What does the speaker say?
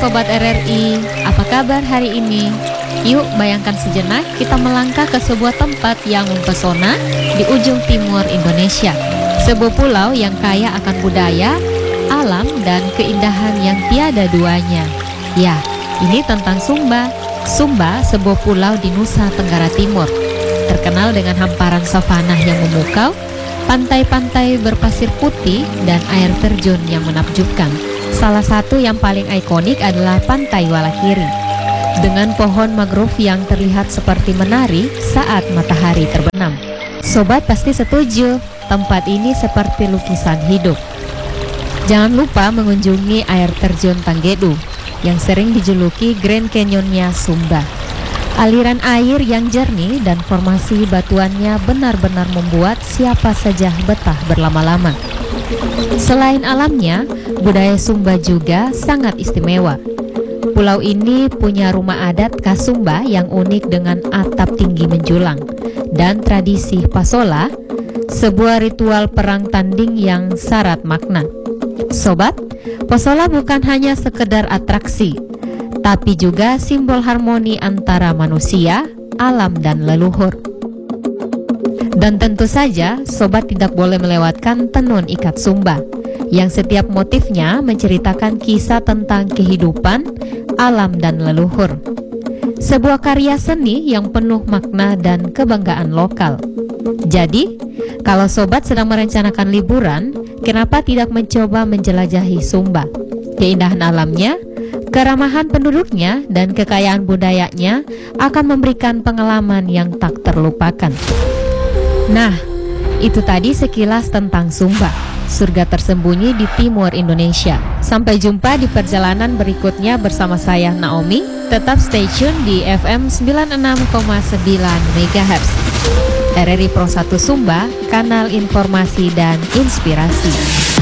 Sobat RRI, apa kabar hari ini? Yuk bayangkan sejenak kita melangkah ke sebuah tempat yang mempesona di ujung timur Indonesia. Sebuah pulau yang kaya akan budaya, alam, dan keindahan yang tiada duanya. Ya, ini tentang Sumba. Sumba, sebuah pulau di Nusa Tenggara Timur. Terkenal dengan hamparan savanah yang memukau, pantai-pantai berpasir putih, dan air terjun yang menakjubkan. Salah satu yang paling ikonik adalah Pantai Walakiri, dengan pohon mangrove yang terlihat seperti menari saat matahari terbenam. Sobat pasti setuju, tempat ini seperti lukisan hidup. Jangan lupa mengunjungi air terjun Tanggedu, yang sering dijuluki Grand Canyonnya Sumba. Aliran air yang jernih dan formasi batuannya benar-benar membuat siapa saja betah berlama-lama. Selain alamnya, budaya Sumba juga sangat istimewa. Pulau ini punya rumah adat khas Sumba yang unik dengan atap tinggi menjulang, dan tradisi pasola, sebuah ritual perang tanding yang syarat makna. Sobat, pasola bukan hanya sekedar atraksi, tapi juga simbol harmoni antara manusia, alam, dan leluhur. Dan tentu saja, sobat tidak boleh melewatkan tenun ikat Sumba, yang setiap motifnya menceritakan kisah tentang kehidupan, alam, dan leluhur. Sebuah karya seni yang penuh makna dan kebanggaan lokal. Jadi, kalau sobat sedang merencanakan liburan, kenapa tidak mencoba menjelajahi Sumba? Keindahan alamnya, keramahan penduduknya, dan kekayaan budayanya akan memberikan pengalaman yang tak terlupakan. Nah, itu tadi sekilas tentang Sumba, surga tersembunyi di timur Indonesia. Sampai jumpa di perjalanan berikutnya bersama saya Naomi. Tetap stay tune di FM 96,9 MHz. RRI Pro 1 Sumba, kanal informasi dan inspirasi.